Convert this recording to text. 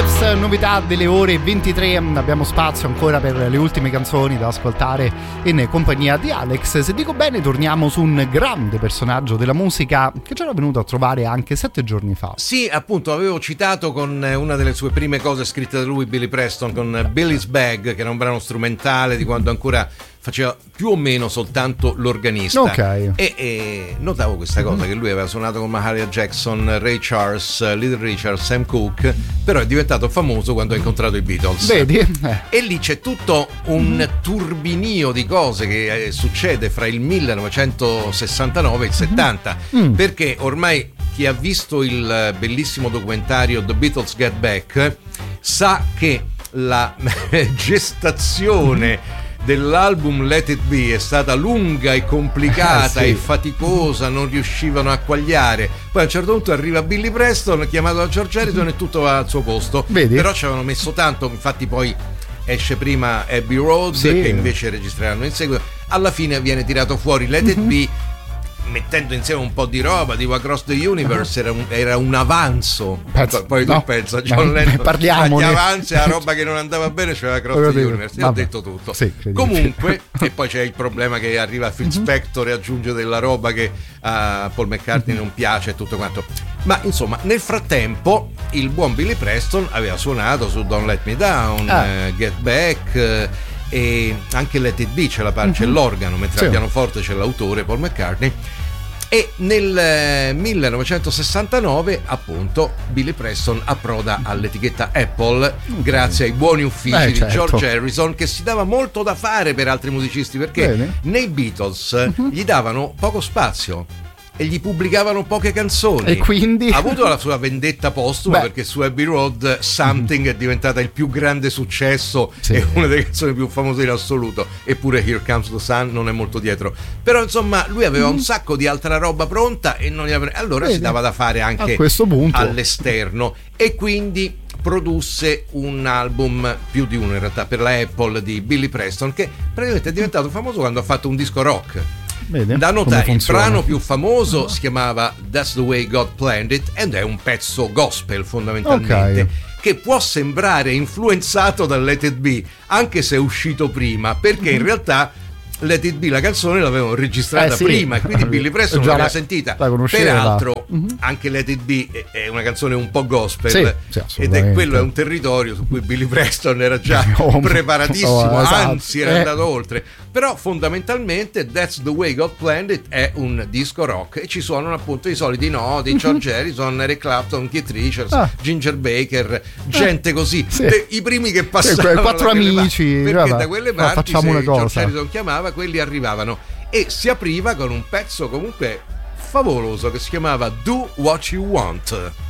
Beatles, novità delle ore 23. Abbiamo spazio ancora per le ultime canzoni da ascoltare in compagnia di Alex. Se dico bene, torniamo su un grande personaggio della musica che ci era venuto a trovare anche 7 giorni fa. Sì, appunto, avevo citato con una delle sue prime cose scritte da lui, Billy Preston, con Billy's Bag, che era un brano strumentale di quando ancora faceva più o meno soltanto l'organista. Ok. E notavo questa cosa, che lui aveva suonato con Mahalia Jackson, Ray Charles, Little Richard, Sam Cooke, però è diventato famoso quando ha incontrato i Beatles. Vedi? E lì c'è tutto un turbinio di cose che succede fra il 1969 e il 70, perché ormai chi ha visto il bellissimo documentario The Beatles Get Back sa che la gestazione dell'album Let It Be è stata lunga e complicata e faticosa, non riuscivano a quagliare. Poi a un certo punto arriva Billy Preston, chiamato da George Harrison, e tutto va al suo posto. Vedi? Però ci avevano messo tanto, infatti poi esce prima Abbey Road, che invece registreranno in seguito. Alla fine viene tirato fuori Let It Be, mettendo insieme un po' di roba tipo Across the Universe. Era un avanzo. Poi tu pensa, John Lennon, parliamo gli avanzi, la roba che non andava bene, c'era Across the Universe. Io ho detto tutto. Comunque, e poi c'è il problema che arriva Phil Spector e aggiunge della roba che a Paul McCartney non piace e tutto quanto. Ma insomma, nel frattempo il buon Billy Preston aveva suonato su Don't Let Me Down, Get Back, e anche Let It Be c'è la parte, c'è l'organo, mentre al pianoforte c'è l'autore Paul McCartney. E nel 1969 appunto Billy Preston approda all'etichetta Apple, grazie ai buoni uffici di George Harrison, che si dava molto da fare per altri musicisti, perché nei Beatles gli davano poco spazio e gli pubblicavano poche canzoni, e quindi ha avuto la sua vendetta postuma, perché su Abbey Road Something è diventata il più grande successo e una delle canzoni più famose in assoluto, eppure Here Comes the Sun non è molto dietro. Però insomma lui aveva un sacco di altra roba pronta e non allora si dava da fare anche a questo punto all'esterno, e quindi produsse un album, più di uno in realtà, per la Apple di Billy Preston, che praticamente è diventato famoso quando ha fatto un disco rock. Da notare, il brano più famoso si chiamava That's the Way God Planned It, ed è un pezzo gospel fondamentalmente, che può sembrare influenzato da Let It Be, anche se è uscito prima, perché in realtà Let It Be, la canzone, l'avevano registrata prima, e quindi Billy Preston non l'aveva sentita. Peraltro anche Let It Be è una canzone un po' gospel, ed è quello, è un territorio su cui Billy Preston era già preparatissimo, anzi era andato oltre. Però fondamentalmente That's the Way God Planned It è un disco rock, e ci suonano appunto i soliti noti, George Harrison, Eric Clapton, Keith Richards, Ginger Baker, gente così, i primi che passavano, quattro amici, perché da quelle parti, facciamo una cosa. George Harrison chiamava, quelli arrivavano, e si apriva con un pezzo comunque favoloso che si chiamava Do What You Want.